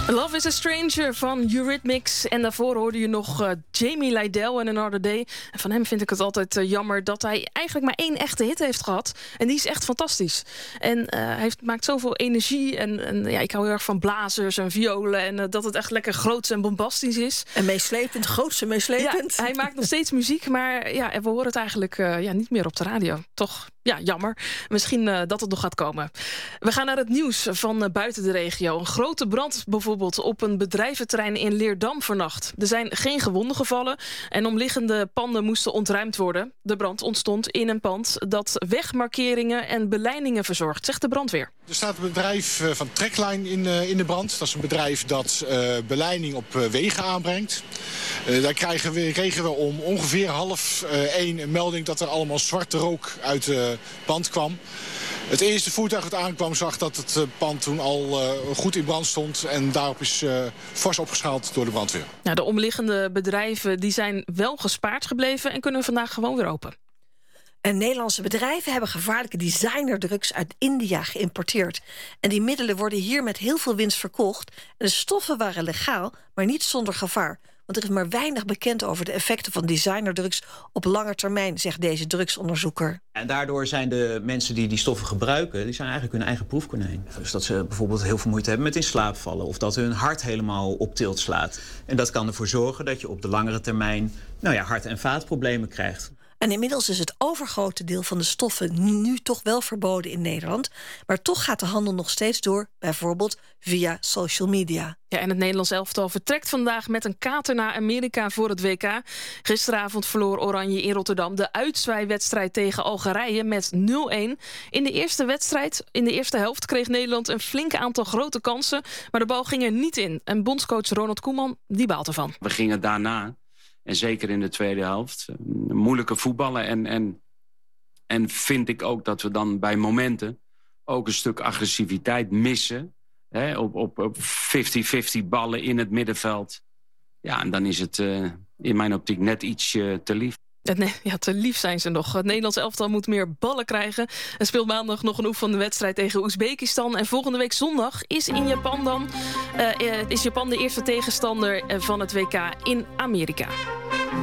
Love is a Stranger van Eurythmics. En daarvoor hoorde je nog Jamie Lydell en Another Day. En van hem vind ik het altijd jammer dat hij eigenlijk maar 1 echte hit heeft gehad. En die is echt fantastisch. En hij maakt zoveel energie. En ja, ik hou heel erg van blazers en violen. En dat het echt lekker groots en bombastisch is. En meeslepend, groots en meeslepend. Ja, hij maakt nog steeds muziek, maar ja, we horen het eigenlijk niet meer op de radio. Toch, ja, jammer. Misschien dat het nog gaat komen. We gaan naar het nieuws van buiten de regio. Een grote brand bijvoorbeeld op een bedrijventerrein in Leerdam vannacht. Er zijn geen gewonden gevallen en omliggende panden moesten ontruimd worden. De brand ontstond in een pand dat wegmarkeringen en beleidingen verzorgt, zegt de brandweer. Er staat een bedrijf van Trackline in de brand. Dat is een bedrijf dat beleiding op wegen aanbrengt. Daar kregen we om ongeveer 12:30 een melding dat er allemaal zwarte rook uit het pand kwam. Het eerste voertuig dat aankwam zag dat het pand toen al goed in brand stond. En daarop is fors opgeschaald door de brandweer. Nou, de omliggende bedrijven die zijn wel gespaard gebleven en kunnen vandaag gewoon weer open. En Nederlandse bedrijven hebben gevaarlijke designerdrugs uit India geïmporteerd. En die middelen worden hier met heel veel winst verkocht. En de stoffen waren legaal, maar niet zonder gevaar. Want er is maar weinig bekend over de effecten van designerdrugs op lange termijn, zegt deze drugsonderzoeker. En daardoor zijn de mensen die stoffen gebruiken, die zijn eigenlijk hun eigen proefkonijn. Dus dat ze bijvoorbeeld heel veel moeite hebben met in slaap vallen, of dat hun hart helemaal op tilt slaat. En dat kan ervoor zorgen dat je op de langere termijn hart- en vaatproblemen krijgt. En inmiddels is het overgrote deel van de stoffen nu toch wel verboden in Nederland. Maar toch gaat de handel nog steeds door, bijvoorbeeld via social media. Ja, en het Nederlands elftal vertrekt vandaag met een kater naar Amerika voor het WK. Gisteravond verloor Oranje in Rotterdam de uitzwaaiwedstrijd tegen Algerije met 0-1. In de eerste helft kreeg Nederland een flink aantal grote kansen, maar de bal ging er niet in. En bondscoach Ronald Koeman, die baalt ervan. We gingen daarna, en zeker in de tweede helft, moeilijke voetballen. En vind ik ook dat we dan bij momenten ook een stuk agressiviteit missen. Hè, op 50-50 ballen in het middenveld. Ja, en dan is het in mijn optiek net iets te lief. Ja, te lief zijn ze nog. Het Nederlands elftal moet meer ballen krijgen. En speelt maandag nog een oefenwedstrijd wedstrijd tegen Oezbekistan. En volgende week zondag is in Japan dan is Japan de eerste tegenstander van het WK in Amerika.